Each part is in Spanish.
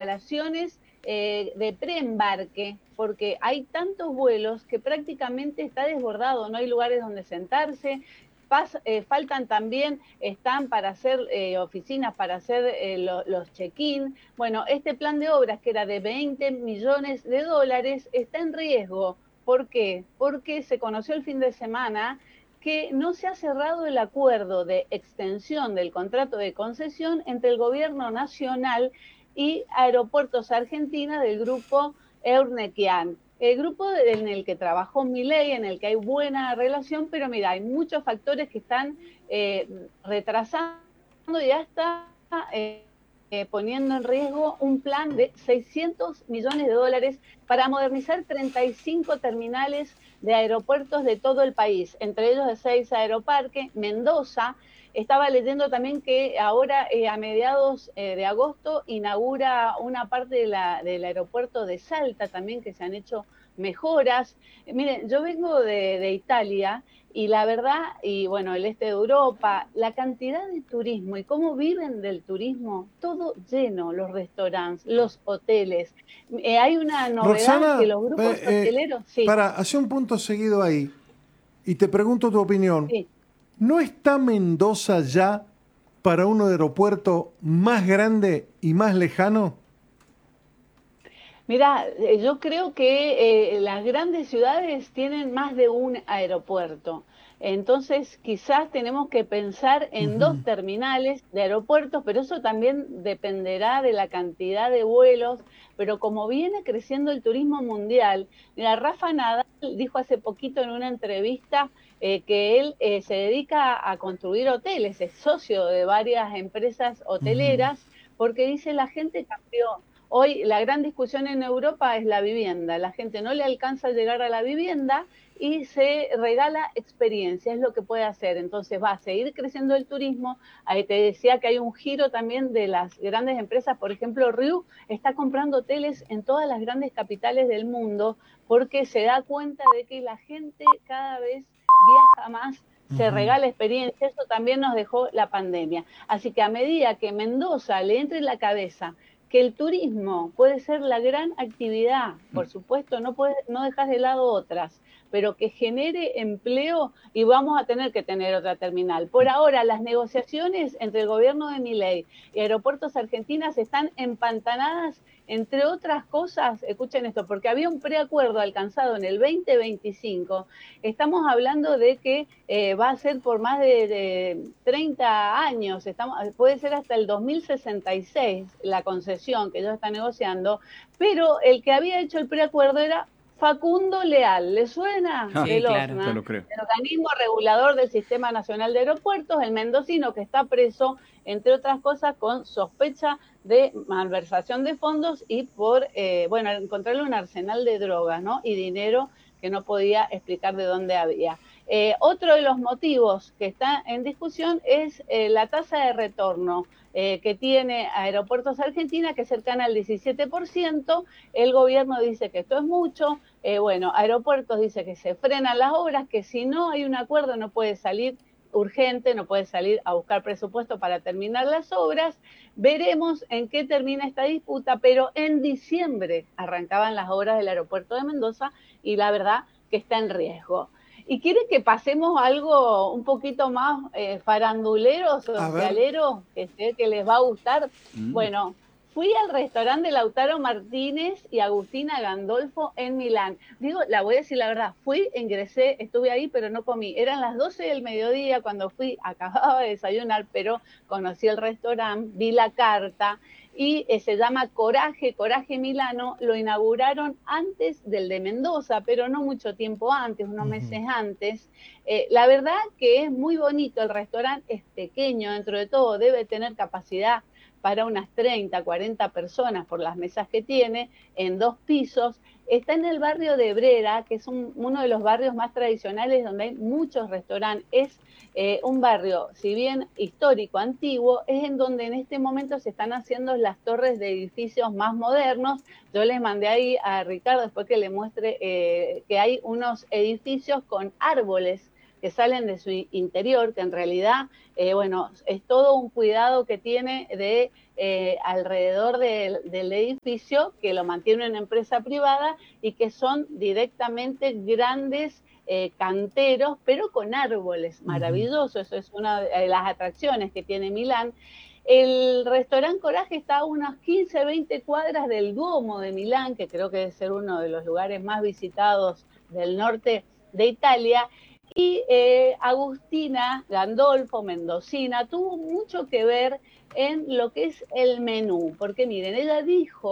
preparaciones de preembarque, porque hay tantos vuelos que prácticamente está desbordado, no hay lugares donde sentarse. Faltan también, están para hacer oficinas, para hacer los check-in. Bueno, este plan de obras que era de 20 millones de dólares está en riesgo. ¿Por qué? Porque se conoció el fin de semana que no se ha cerrado el acuerdo de extensión del contrato de concesión entre el gobierno nacional y Aeropuertos Argentina del grupo Eurnequian. El grupo en el que trabajó Milei, en el que hay buena relación, pero mira, hay muchos factores que están retrasando y hasta poniendo en riesgo un plan de 600 millones de dólares para modernizar 35 terminales de aeropuertos de todo el país, entre ellos Ezeiza Aeroparque, Mendoza. Estaba leyendo también que ahora a mediados de agosto inaugura una parte del aeropuerto de Salta también, que se han hecho mejoras. Miren, yo vengo de Italia y la verdad, y bueno, el este de Europa, la cantidad de turismo y cómo viven del turismo, todo lleno, los restaurantes, los hoteles. Hay una novedad que Roxana, los grupos hoteleros, sí, para hacer un punto seguido ahí, y te pregunto tu opinión, sí. ¿no está Mendoza ya para un aeropuerto más grande y más lejano? Mira, yo creo que las grandes ciudades tienen más de un aeropuerto. Entonces, quizás tenemos que pensar en dos Ujú. terminales de aeropuertos, pero eso también dependerá de la cantidad de vuelos. Pero como viene creciendo el turismo mundial, mira, Rafa Nadal dijo hace poquito en una entrevista que él se dedica a construir hoteles, es socio de varias empresas Ujú. hoteleras, porque dice la gente cambió. Hoy la gran discusión en Europa es la vivienda. La gente no le alcanza a llegar a la vivienda y se regala experiencia, es lo que puede hacer. Entonces va a seguir creciendo el turismo. Ahí te decía que hay un giro también de las grandes empresas. Por ejemplo, Riu está comprando hoteles en todas las grandes capitales del mundo porque se da cuenta de que la gente cada vez viaja más, se Ujú. regala experiencia. Eso también nos dejó la pandemia. Así que a medida que Mendoza le entre en la cabeza que el turismo puede ser la gran actividad, por supuesto, no dejas de lado otras, pero que genere empleo y vamos a tener que tener otra terminal. Por ahora, las negociaciones entre el gobierno de Milei y Aeropuertos Argentinas están empantanadas, entre otras cosas, escuchen esto, porque había un preacuerdo alcanzado en el 2025. Estamos hablando de que va a ser por más de 30 años, puede ser hasta el 2066 la concesión que ellos están negociando, pero el que había hecho el preacuerdo era Facundo Leal. ¿Le suena? Ja, Del Sí, claro. te OSNA, lo creo. el organismo regulador del Sistema Nacional de Aeropuertos, el mendocino que está preso, entre otras cosas, con sospecha de malversación de fondos y por, bueno, encontrarle un arsenal de drogas, ¿no? Y dinero que no podía explicar de dónde había. Otro de los motivos que está en discusión es la tasa de retorno que tiene Aeropuertos Argentina, que es cercana al 17%. El gobierno dice que esto es mucho. Bueno, Aeropuertos dice que se frenan las obras, que si no hay un acuerdo no puede salir urgente, no puede salir a buscar presupuesto para terminar las obras. Veremos en qué termina esta disputa, pero en diciembre arrancaban las obras del aeropuerto de Mendoza y la verdad que está en riesgo. ¿Y quiere que pasemos algo un poquito más farandulero, A ver, socialero, que sé que les va a gustar? Mm. Bueno, fui al restaurante de Lautaro Martínez y Agustina Gandolfo en Milán. Digo, la voy a decir la verdad, fui, ingresé, estuve ahí, pero no comí. Eran las 12 del mediodía cuando fui, acababa de desayunar, pero conocí el restaurante, vi la carta y se llama Coraje, Coraje Milano. Lo inauguraron antes del de Mendoza, pero no mucho tiempo antes, unos meses antes. La verdad que es muy bonito, el restaurante es pequeño, dentro de todo debe tener capacidad para unas 30, 40 personas por las mesas que tiene, en 2 pisos. Está en el barrio de Brera, que es uno de los barrios más tradicionales donde hay muchos restaurantes. Es un barrio, si bien histórico, antiguo, es en donde en este momento se están haciendo las torres de edificios más modernos. Yo les mandé ahí a Ricardo después que le muestre que hay unos edificios con árboles que salen de su interior, que en realidad, bueno, es todo un cuidado que tiene de alrededor del edificio, que lo mantiene una empresa privada y que son directamente grandes canteros, pero con árboles maravillosos. Eso es una de las atracciones que tiene Milán. El restaurante Coraje está a unas 15, 20 cuadras del Duomo de Milán, que creo que debe ser uno de los lugares más visitados del norte de Italia. Y Agustina Gandolfo, mendocina, tuvo mucho que ver en lo que es el menú, porque miren, ella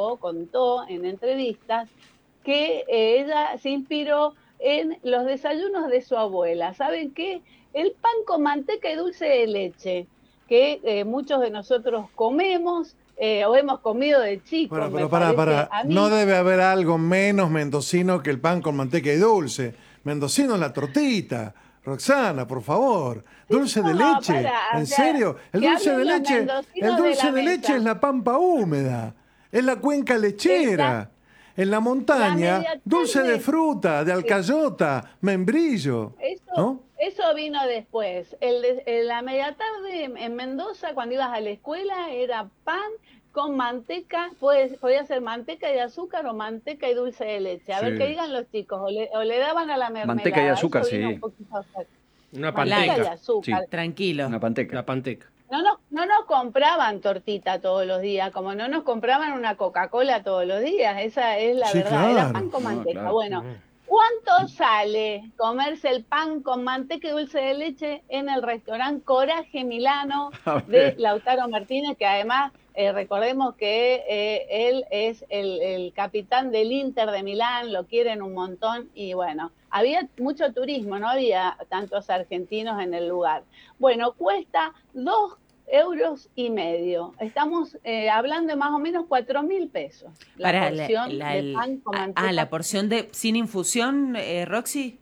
contó en entrevistas que ella se inspiró en los desayunos de su abuela. ¿Saben qué? El pan con manteca y dulce de leche, que muchos de nosotros comemos o hemos comido de chicos, Bueno, me pero parece para. a No mí. debe haber algo menos mendocino que el pan con manteca y dulce. Mendocino es la tortita. Roxana, por favor. Dulce de No, leche. para, o ¿En sea, serio? que hablen los El mendocinos de dulce la de leche es mesa. la pampa húmeda. Es la cuenca La, lechera. En la la montaña, media dulce de tarde, fruta, de sí. alcayota, membrillo. Eso, ¿No? eso vino después. La media tarde en Mendoza, cuando ibas a la escuela, era pan con manteca, podía ser manteca y azúcar o manteca y dulce de leche. A ver qué Sí. digan los chicos, o le daban a la Manteca y mermelada. azúcar, Eso vino un sí. poquito después. Una Manteca y panteca. azúcar. Sí. Tranquilo. Una panteca. La panteca. No nos compraban tortita todos los días, como no nos compraban una Coca-Cola todos los días, esa es la Sí, verdad, era claro. pan con No, manteca. claro. Bueno, ¿cuánto sale comerse el pan con manteca y dulce de leche en el restaurante Coraje Milano de Lautaro Martínez, que además recordemos que él es el capitán del Inter de Milán, lo quieren un montón y bueno, había mucho turismo, no había tantos argentinos en el lugar. Bueno, cuesta 2,5 euros. Estamos hablando de más o menos 4.000 pesos. La Para porción de pan con manteca. la porción de sin infusión, Roxy.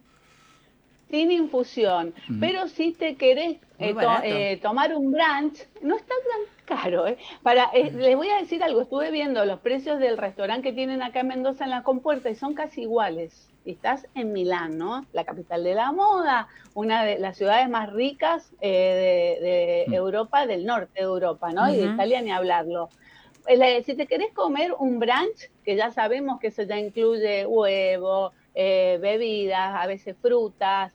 Sin infusión. Pero si te querés Muy barato. tomar un brunch, no está tan caro. Les voy a decir algo, estuve viendo los precios del restaurante que tienen acá en Mendoza en la Compuerta y son casi iguales. Y estás en Milán, ¿no? La capital de la moda, una de las ciudades más ricas de Europa, del norte de Europa, ¿no? Y de Italia ni hablarlo. Si te querés comer un brunch, que ya sabemos que eso ya incluye huevo, bebidas, a veces frutas,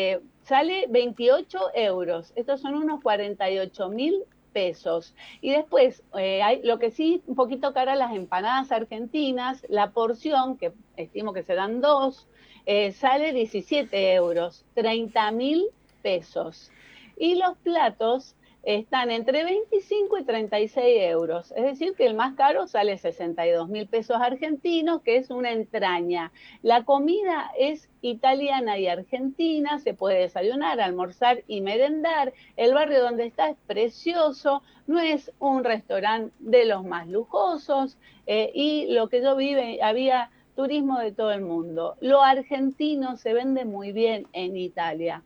sale 28 euros. Estos son unos 48.000 pesos. Y después, hay lo que sí, un poquito cara, las empanadas argentinas, la porción, que estimo que serán dos, sale 17 euros, 30.000 pesos. Y los platos están entre 25 y 36 euros. Es decir, que el más caro sale 62.000 pesos argentinos, que es una entraña. La comida es italiana y argentina, se puede desayunar, almorzar y merendar. El barrio donde está es precioso, no es un restaurante de los más lujosos, y lo que yo vi, había turismo de todo el mundo. Lo argentino se vende muy bien en Italia.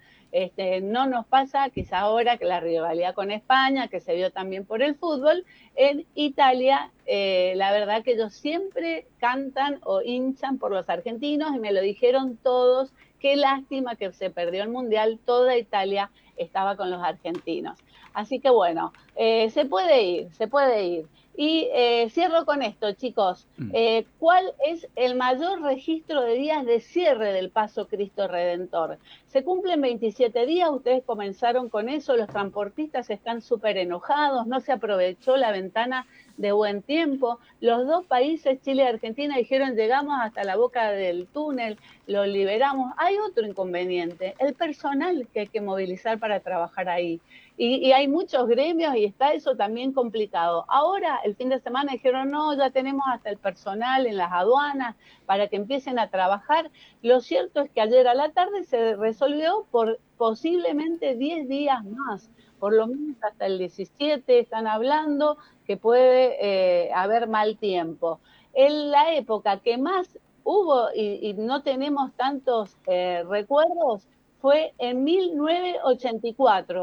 No nos pasa, quizá ahora que la rivalidad con España, que se vio también por el fútbol, en Italia, la verdad que ellos siempre cantan o hinchan por los argentinos y me lo dijeron todos, qué lástima que se perdió el Mundial, toda Italia estaba con los argentinos. Así que bueno, se puede ir, se puede ir. Y cierro con esto, chicos. ¿Cuál es el mayor registro de días de cierre del Paso Cristo Redentor? Se cumplen 27 días, ustedes comenzaron con eso, los transportistas están súper enojados, no se aprovechó la ventana de buen tiempo. Los dos países, Chile y Argentina, dijeron llegamos hasta la boca del túnel, lo liberamos. Hay otro inconveniente, el personal que hay que movilizar para trabajar ahí. Y hay muchos gremios y está eso también complicado. Ahora, el fin de semana dijeron, no, ya tenemos hasta el personal en las aduanas para que empiecen a trabajar. Lo cierto es que ayer a la tarde se resolvió por posiblemente 10 días más, por lo menos hasta el 17 están hablando que puede haber mal tiempo. En la época que más hubo y no tenemos tantos recuerdos fue en 1984.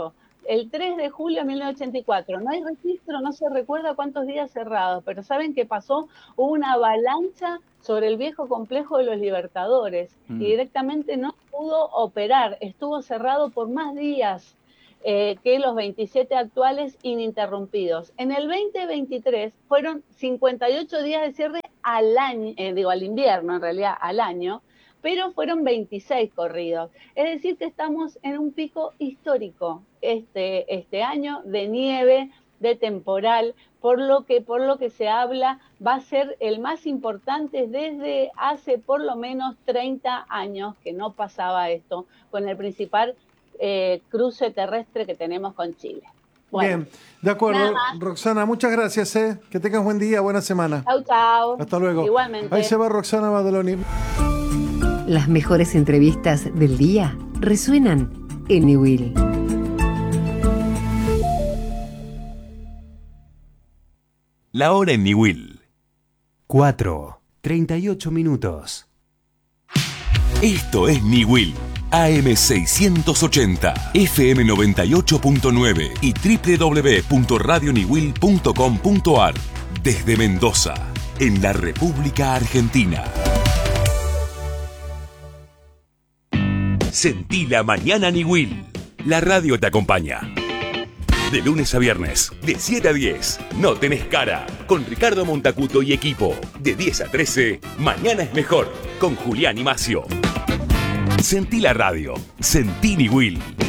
el 3 de julio de 1984. No hay registro, no se recuerda cuántos días cerrados, pero ¿saben qué pasó? Hubo una avalancha sobre el viejo complejo de los Libertadores y directamente no pudo operar, estuvo cerrado por más días que los 27 actuales ininterrumpidos. En el 2023 fueron 58 días de cierre al año, al invierno en realidad, al año, pero fueron 26 corridos. Es decir, que estamos en un pico histórico este año de nieve, de temporal, por lo que se habla va a ser el más importante desde hace por lo menos 30 años que no pasaba esto con el principal cruce terrestre que tenemos con Chile. Bueno, bien, de acuerdo. Roxana, muchas gracias. Que tengas buen día, buena semana. Chau, chau. Hasta luego. Igualmente. Ahí se va Roxana Badoloni. Las mejores entrevistas del día resuenan en Newell. La hora en Newell. 4:38. Esto es Newell. AM680, FM 98.9 y www.radionewell.com.ar. Desde Mendoza, en la República Argentina. Sentí la mañana Newell. La radio te acompaña. De lunes a viernes, de 7 a 10, No Tenés Cara, con Ricardo Montacuto y equipo. De 10 a 13, Mañana es Mejor, con Julián y Macio. Sentí la radio, sentí Newell.